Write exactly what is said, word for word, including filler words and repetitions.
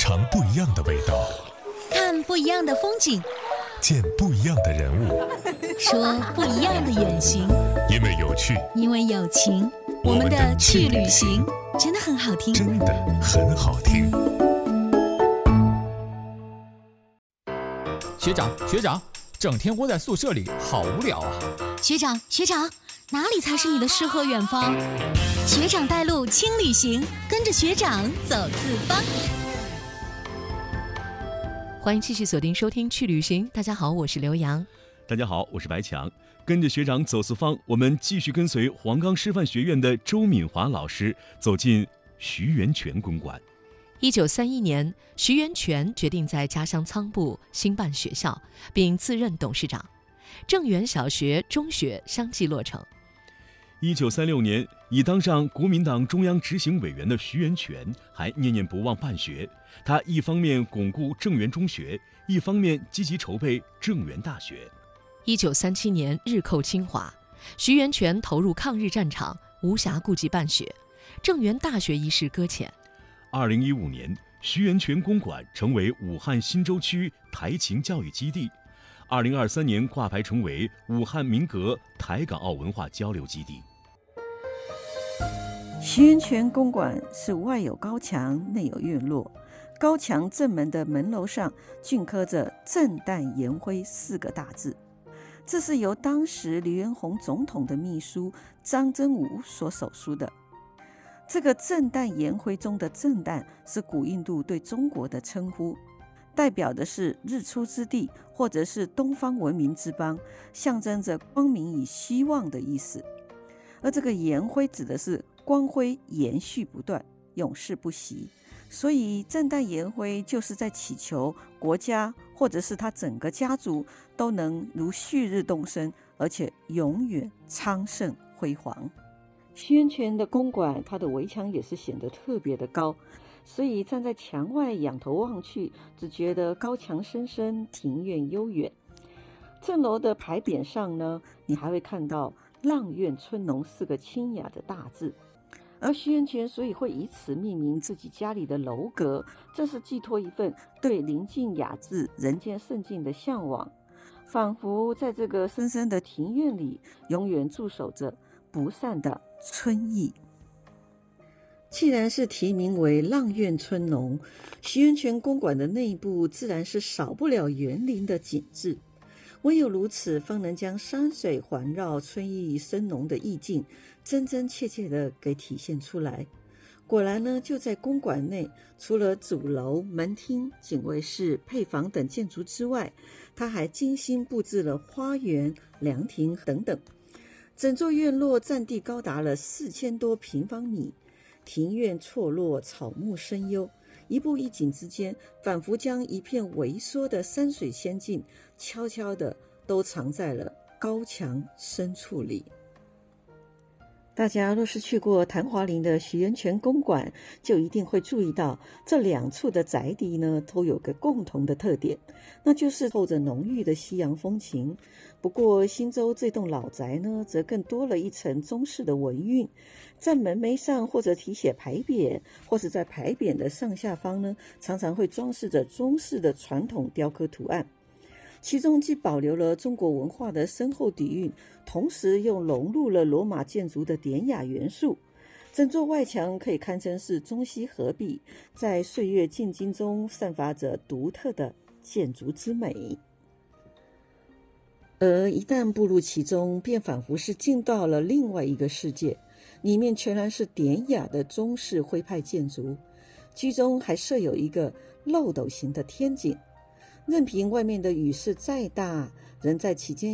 尝不一样的味道， 看不一样的风景， 见不一样的人物， 说不一样的远行。 因为有趣， 因为有情，我们的去旅行真的很好听， 真的很好听。 学长，学长，整天窝在宿舍里，好无聊啊！ 学长，学长，哪里才是你的诗和远方？学长带路，轻旅行，跟着学长走四方。 欢迎继续锁定收听去旅行。大家好，我是刘洋。 大家好，我是白强。跟着学长走四方，我们继续跟随黄冈师范学院的周敏华老师走进徐源泉公馆。 一九三一年，徐源泉决定在家乡仓部兴办学校，并自任董事长。正源小学、中学相继落成。 一九三六年，已当上国民党中央执行委员的徐源泉还念念不忘办学。他一方面巩固正源中学，一方面积极筹备正源大学。 一九三七年，日寇侵华，徐源泉投入抗日战场，无暇顾及办学，正源大学一事搁浅。 二零一五年，徐源泉公馆成为武汉新洲区台勤教育基地。二零二三年挂牌成为武汉民革台港澳文化交流基地。 徐源泉公馆是外有高墙，内有院落。高墙正门的门楼上镌刻着“震旦延辉”四个大字，这是由当时黎元洪总统的秘书张真武所手书的。这个“震旦延辉”中的“震旦”是古印度对中国的称呼，代表的是日出之地，或者是东方文明之邦，象征着光明与希望的意思。而这个延辉指的是光辉延续不断，永世不息。所以震旦延辉就是在祈求国家或者是他整个家族都能如旭日东升，而且永远昌盛辉煌。徐源泉的公馆，它的围墙也是显得特别的高，所以站在墙外仰头望去，只觉得高墙深深，庭院悠远。正楼的牌匾上呢，你还会看到阆苑春农四个清雅的大字。而徐源泉所以会以此命名自己家里的楼阁，这是寄托一份对宁静雅致、人间圣境的向往，仿佛在这个深深的庭院里，永远驻守着不散的春意。既然是题名为阆苑春农，徐源泉公馆的内部自然是少不了园林的景致。唯有如此，方能将山水环绕、春意生浓的意境真真切切地给体现出来。果然呢，就在公馆内，除了主楼、门厅、警卫室、配房等建筑之外，他还精心布置了花园、凉亭等等。整座院落占地高达了四千多平方米，庭院错落，草木深幽，一步一景之间，仿佛将一片微缩的山水仙境悄悄地都藏在了高墙深处里。大家若是去过昙华林的徐源泉公馆，就一定会注意到这两处的宅邸呢，都有个共同的特点，那就是透着浓郁的西洋风情。不过新洲这栋老宅呢，则更多了一层中式的文韵，在门楣上或者题写牌匾，或是在牌匾的上下方呢，常常会装饰着中式的传统雕刻图案。其中既保留了中国文化的深厚底蕴，同时又融入了罗马建筑的典雅元素。整座外墙可以堪称是中西合璧，在岁月静经中散发着独特的建筑之美。而一旦步入其中，便仿佛是进到了另外一个世界，里面全然是典雅的中式徽派建筑，居中还设有一个漏斗形的天井。任凭外面的雨势再大，人在其间